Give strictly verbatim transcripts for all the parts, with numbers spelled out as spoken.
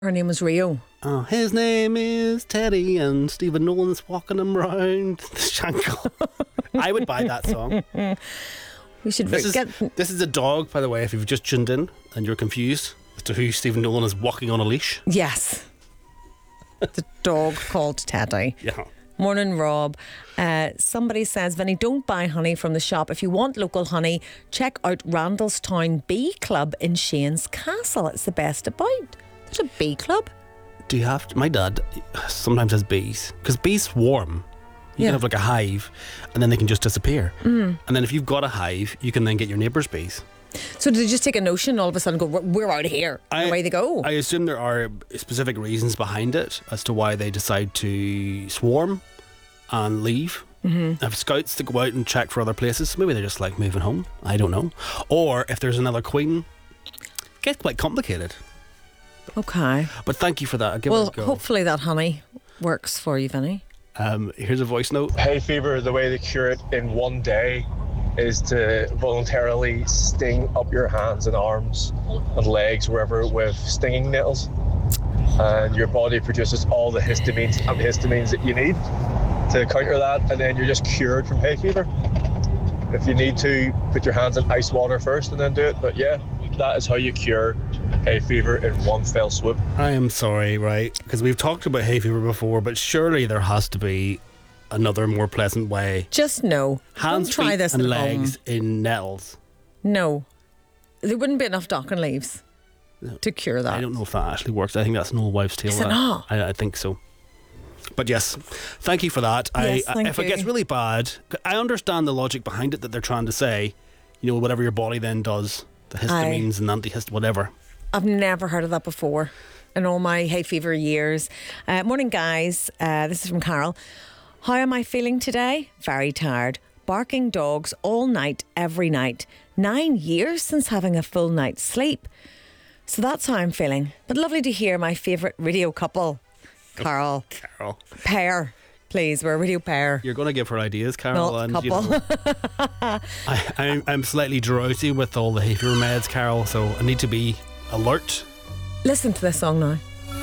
Her name was Rio. Oh, his name is Teddy, and Stephen Nolan's walking him round the Shankill. I would buy that song. We should This is, get. this is a dog, by the way, if you've just tuned in and you're confused as to who Stephen Nolan is walking on a leash. Yes. The dog called Teddy. Yeah. Morning, Rob. Uh, somebody says, Vinny, don't buy honey from the shop. If you want local honey, check out Randallstown Bee Club in Shane's Castle. It's the best about. There's a bee club. Do you have to, my dad sometimes has bees, because bees swarm. You Yeah. can have like a hive and then they can just disappear. Mm. And then if you've got a hive, you can then get your neighbour's bees. So did they just take a notion and all of a sudden go, we're, we're out of here? And away they go. I assume there are specific reasons behind it as to why they decide to swarm and leave. Mm-hmm. If scouts to go out and check for other places, maybe they're just like moving home. I don't know. Or if there's another queen, it gets quite complicated. Okay. But thank you for that. I'll give Well, it a go. hopefully that honey works for you, Vinny. Um, here's a voice note. Hay fever, the way to cure it in one day is to voluntarily sting up your hands and arms and legs wherever with stinging nettles, and your body produces all the histamines and antihistamines that you need to counter that, and then you're just cured from hay fever. If you need to, put your hands in ice water first and then do it, but yeah, that is how you cure hay fever in one fell swoop. I am sorry, right? Because we've talked about hay fever before, but surely there has to be another more pleasant way. Just no. Hands, Don't try feet this and at legs home. in nettles. No. There wouldn't be enough docking leaves No. to cure that. I don't know if that actually works. I think that's an old wives' tale. Is it that. not? I, I think so. But yes, thank you for that. Yes, I, thank if it you. gets really bad, I understand the logic behind it, that they're trying to say, you know, whatever your body then does, the histamines and antihist, whatever. I've never heard of that before in all my hay fever years. Uh, morning, guys. Uh, this is from Carol. How am I feeling today? Very tired. Barking dogs all night, every night. Nine years since having a full night's sleep. So that's how I'm feeling. But lovely to hear my favourite radio couple, Carol. Carol. Pair. Please, we're a radio pair. You're going to give her ideas, Carol. Not and couple. You know, I, I'm, I'm slightly drowsy with all the hay fever meds, Carol, so I need to be alert. Listen to this song now.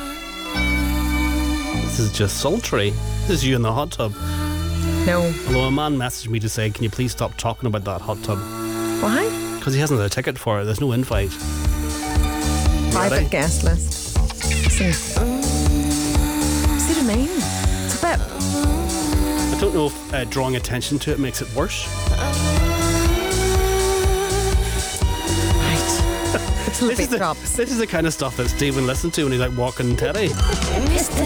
This is just sultry. This is you in the hot tub. No. Although a man messaged me to say, can you please stop talking about that hot tub? Why? Because he hasn't had a ticket for it. There's no invite. Private Ready? guest list. Listen. See what I mean? It's a bit. I don't know if uh, drawing attention to it makes it worse. Right. It's a little This is, bit the, drops. this is the kind of stuff that Stephen listened to when he's like walking Teddy. It's the